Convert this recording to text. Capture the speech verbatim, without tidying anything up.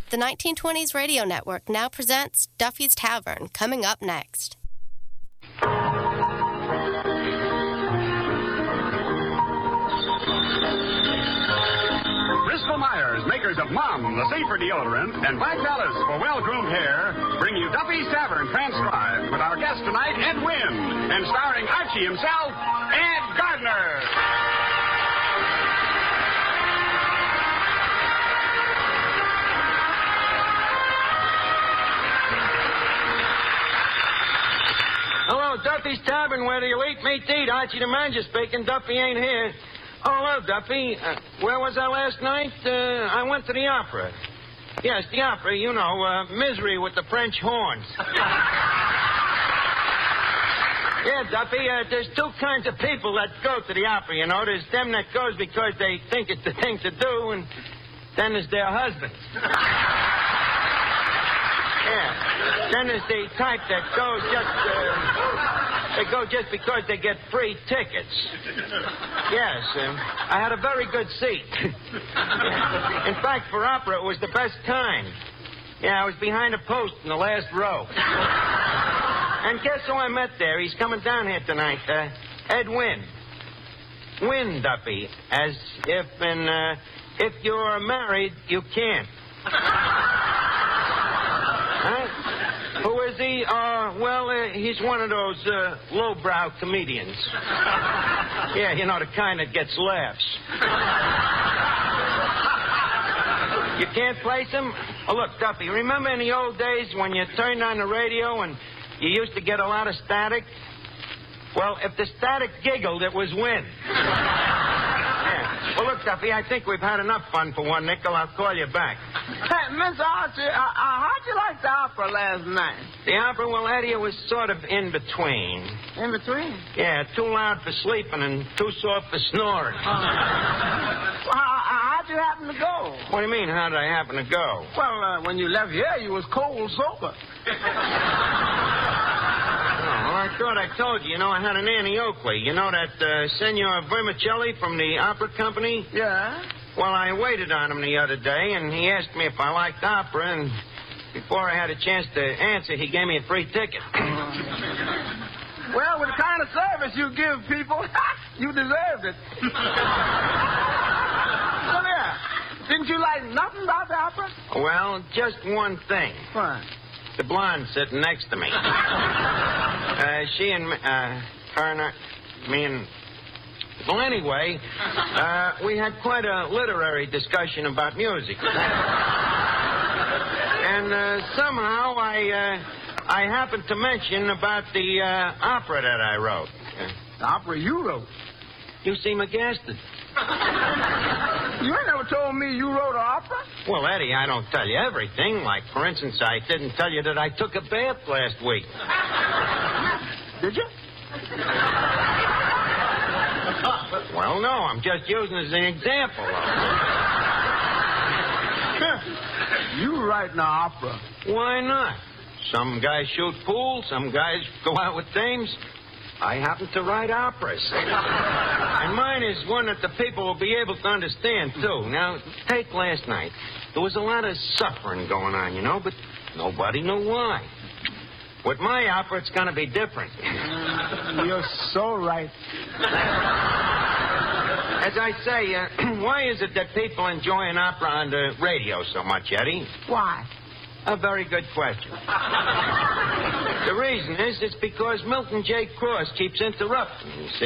The nineteen twenties Radio Network now presents Duffy's Tavern, coming up next. Bristol Myers, makers of Mom, the safer deodorant, and Black Alice for well-groomed hair, bring you Duffy's Tavern transcribed with our guest tonight, Ed Wynn, and starring Archie himself, Ed Gardner. Hello, Duffy's Tavern, where you eat, meat, eat. Archie the manager speaking. Duffy ain't here. Oh, hello, Duffy. Uh, where was I last night? Uh, I went to the opera. Yes, the opera, you know, uh, Misery with the French horns. Yeah, Duffy, uh, there's two kinds of people that go to the opera, you know. There's them that goes because they think it's the thing to do, and then there's their husbands. Yeah. Then there's the type that goes just, uh, they go just because they get free tickets. Yes, um, I had a very good seat. In fact, for opera, it was the best kind. Yeah, I was behind a post in the last row. And guess who I met there? He's coming down here tonight. Uh, Ed Wynn. Wynn, Duffy. As if in, uh, if you're married, you can't. Huh? Who is he? Uh, well, uh, he's one of those uh, lowbrow comedians. Yeah, you know, the kind that gets laughs. You can't place him? Oh, look, Duffy, remember in the old days when you turned on the radio and you used to get a lot of static? Well, if the static giggled, it was Wynn. Yeah. Well, look, Duffy, I think we've had enough fun for one nickel. I'll call you back. Hey, Mister Archie, uh, uh, how'd you like the opera last night? The opera, well, Eddie, it was sort of in between. In between? Yeah, too loud for sleeping and too soft for snoring. Uh, well, how, how'd you happen to go? What do you mean, how did I happen to go? Well, uh, when you left here, you was cold sober. Well, I thought I told you. You know, I had an Annie Oakley. You know that uh, Senor Vermicelli from the opera company? Yeah? Well, I waited on him the other day, and he asked me if I liked opera, and before I had a chance to answer, he gave me a free ticket. Well, with the kind of service you give people, you deserved it. So there, didn't you like nothing about the opera? Well, just one thing. What? The blonde sitting next to me. uh, she and me, uh, her and I, me and... Well, anyway, uh, we had quite a literary discussion about music. And uh, somehow I, uh, I happened to mention about the uh, opera that I wrote. The opera you wrote? You seem aghasted. You ain't never told me you wrote an opera? Well, Eddie, I don't tell you everything. Like, for instance, I didn't tell you that I took a bath last week. Did you? Well, no, I'm just using it as an example. You write an opera. Why not? Some guys shoot pool, some guys go out with dames. I happen to write operas. And mine is one that the people will be able to understand, too. Now, take last night. There was a lot of suffering going on, you know, but nobody knew why. With my opera, it's going to be different. You're so right. As I say, uh, why is it that people enjoy an opera on the radio so much, Eddie? Why? A very good question. The reason is it's because Milton J. Cross keeps interrupting, you see.